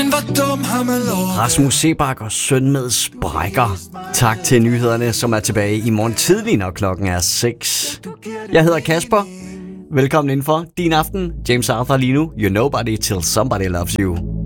Rasmus Seebach og søn med sprækker. Tak til nyhederne, som er tilbage i morgen tidlig, når klokken er 6. Jeg hedder Kasper. Velkommen indenfor. Din aften, James Arthur lige nu. You're nobody till somebody loves you.